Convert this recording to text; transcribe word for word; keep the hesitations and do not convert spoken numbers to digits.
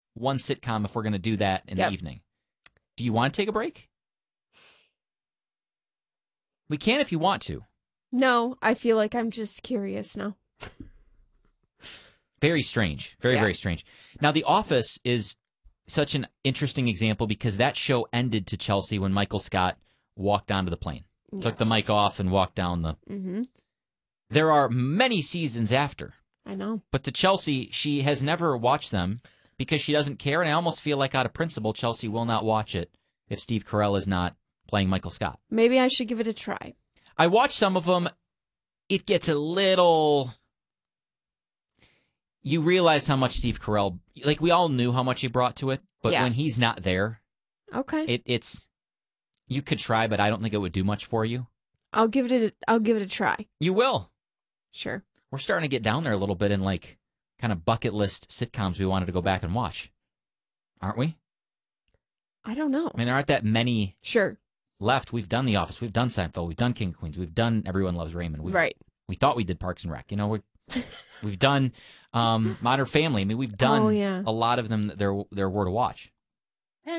one sitcom if we're going to do that in Yep. the evening. Do you want to take a break? We can if you want to. No, I feel like I'm just curious now. Very strange. Very, Yeah. very strange. Now, The Office is such an interesting example because that show ended to Chelsea when Michael Scott walked onto the plane. Took the Yes. mic off and walked down the... Mm-hmm. There are many seasons after. I know. But to Chelsea, she has never watched them because she doesn't care. And I almost feel like out of principle, Chelsea will not watch it if Steve Carell is not playing Michael Scott. Maybe I should give it a try. I watched some of them. It gets a little... You realize how much Steve Carell... Like, we all knew how much he brought to it. But Yeah. when he's not there, Okay. it, it's... You could try, but I don't think it would do much for you. I'll give it a, I'll give it a try. You will. Sure. We're starting to get down there a little bit in, like, kind of bucket list sitcoms we wanted to go back and watch. Aren't we? I don't know. I mean, there aren't that many Sure. left. We've done The Office. We've done Seinfeld. We've done King of Queens. We've done Everyone Loves Raymond. We've, Right. We thought we did Parks and Rec. You know, we're, we've done um, Modern Family. I mean, we've done Oh, yeah. a lot of them that there, there were to watch.